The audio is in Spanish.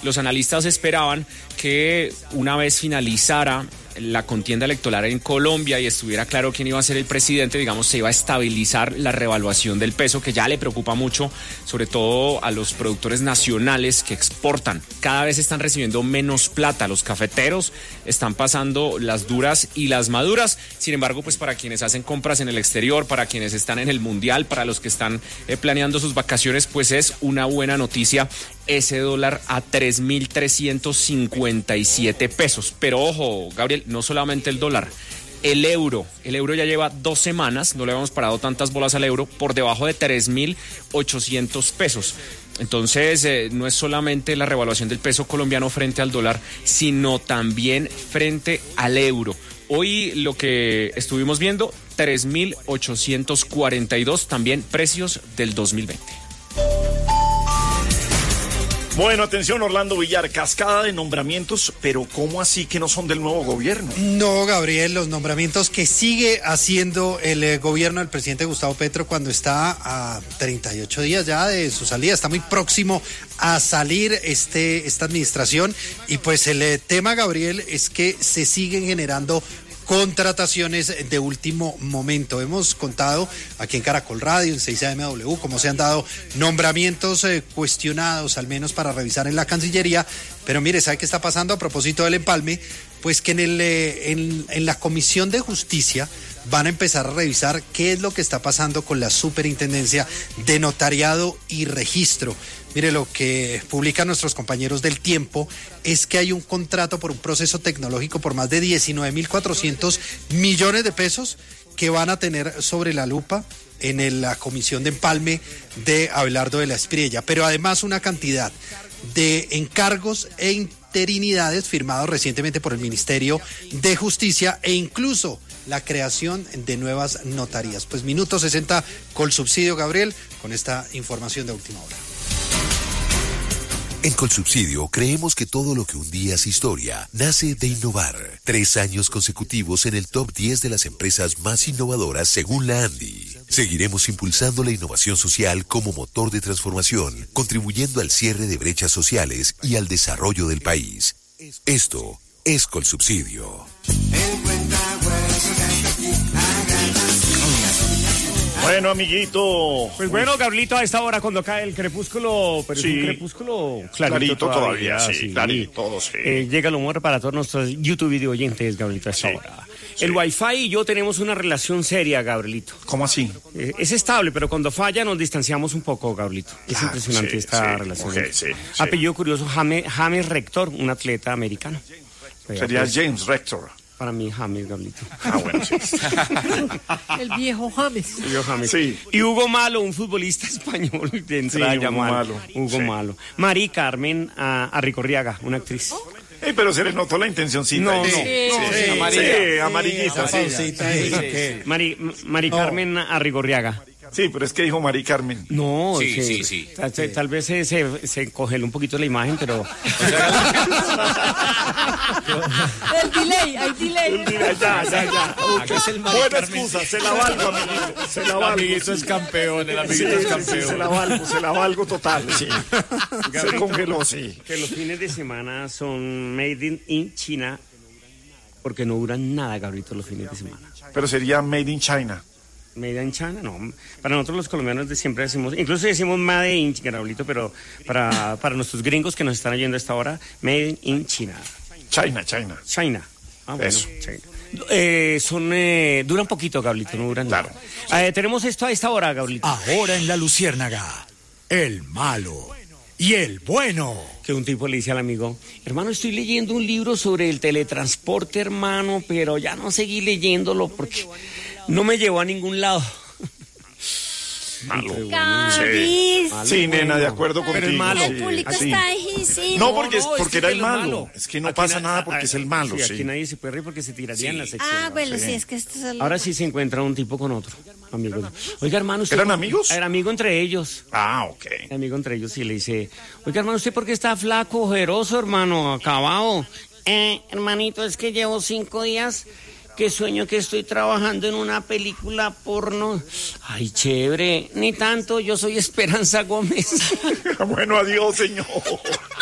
los analistas esperaban que una vez finalizara la contienda electoral en Colombia y estuviera claro quién iba a ser el presidente, digamos, se iba a estabilizar la revaluación del peso, que ya le preocupa mucho, sobre todo a los productores nacionales que exportan. Cada vez están recibiendo menos plata. Los cafeteros están pasando las duras y las maduras. Sin embargo, pues para quienes hacen compras en el exterior, para quienes están en el Mundial, para los que están planeando sus vacaciones, pues es una buena noticia ese dólar a 3.357 pesos. Pero ojo, Gabriel, no solamente el dólar, el euro ya lleva 2 semanas, no le habíamos parado tantas bolas al euro, por debajo de 3.800 pesos. Entonces, no es solamente la revaluación del peso colombiano frente al dólar, sino también frente al euro. Hoy lo que estuvimos viendo, 3.842, también precios del 2020. Bueno, atención, Orlando Villar, cascada de nombramientos, pero ¿cómo así que no son del nuevo gobierno? No, Gabriel, los nombramientos que sigue haciendo el gobierno del presidente Gustavo Petro cuando está a 38 días ya de su salida, está muy próximo a salir esta administración, y pues el tema, Gabriel, es que se siguen generando contrataciones de último momento. Hemos contado aquí en Caracol Radio, en 6AMW, cómo se han dado nombramientos cuestionados, al menos para revisar en la Cancillería. Pero mire, ¿sabe qué está pasando a propósito del empalme? Pues que en la Comisión de Justicia van a empezar a revisar qué es lo que está pasando con la Superintendencia de Notariado y Registro. Mire, lo que publican nuestros compañeros del Tiempo es que hay un contrato por un proceso tecnológico por más de 19.400 millones de pesos que van a tener sobre la lupa en la comisión de empalme de Abelardo de la Espriella, pero además una cantidad de encargos e interinidades firmados recientemente por el Ministerio de Justicia e incluso la creación de nuevas notarías. Pues minuto 60 Colsubsidio, Gabriel, con esta información de última hora. En Colsubsidio creemos que todo lo que un día es historia nace de innovar. 3 años consecutivos en el top 10 de las empresas más innovadoras según la ANDI. Seguiremos impulsando la innovación social como motor de transformación, contribuyendo al cierre de brechas sociales y al desarrollo del país. Esto es Colsubsidio. Bueno, amiguito. Pues bueno, Gabrielito, a esta hora cuando cae el crepúsculo, pero sí, es un crepúsculo clarito todavía, sí, clarito, sí. Llega el humor para todos nuestros YouTube video oyentes, Gabrielito, a esta hora. Sí. El Wi-Fi y yo tenemos una relación seria, Gabrielito. ¿Cómo así? Es estable, pero cuando falla nos distanciamos un poco, Gabrielito. Es impresionante esta relación. Okay, sí. Apellido curioso, James Rector, un atleta americano. Sería James Rector. Para mí, James, Gabrielito. Ah, bueno, sí. El viejo James. El viejo James. Sí. Y Hugo Malo, un futbolista español de entrada llamado Hugo Malo. Mari Carmen Arrigorriaga, una actriz. Pero se le notó la intencioncita. No, amarillista. Mari Carmen Arrigorriaga. Sí, pero es que dijo Mari Carmen. No, sí. Tal vez se congela un poquito la imagen, pero... El delay, hay delay. Ya. Buena excusa, se la valgo, amiguito. Se la valgo. El amiguito es campeón, el amiguito es campeón. Sí, se la valgo total, sí. Se congeló, sí. Que los fines de semana son made in China, porque no duran nada, Gabrielito, los fines de semana. Pero sería made in China. Made in China, no. Para nosotros los colombianos siempre decimos, incluso decimos made in Gabrielito, pero para nuestros gringos que nos están oyendo a esta hora, made in China. China. Ah, bueno, eso. China. Duran poquito, Gabrielito, no duran nada. Tenemos esto a esta hora, Gabrielito. Ahora en La Luciérnaga, el malo y el bueno. Que un tipo le dice al amigo, hermano, estoy leyendo un libro sobre el teletransporte, hermano, pero ya no seguí leyéndolo porque no me llevó a ningún lado. Malo. Sí, nena, de acuerdo contigo. Pero el malo. El público está ahí, No, porque era el malo. Es que no pasa nada porque es el malo, sí. Aquí nadie se puede reír porque se tiraría en la sección. Bueno, sí, es que esto es Ahora sí se encuentra un tipo con otro, amigos. Oiga, hermano, ¿usted ¿eran amigos? Era amigo entre ellos. Ah, ok. Amigo entre ellos, y le dice, oiga, hermano, ¿usted por qué está flaco, ojeroso, hermano, acabado? Hermanito, es que llevo 5 días... que sueño que estoy trabajando en una película porno. Ay, chévere. Ni tanto, yo soy Esperanza Gómez. Bueno, adiós, señor.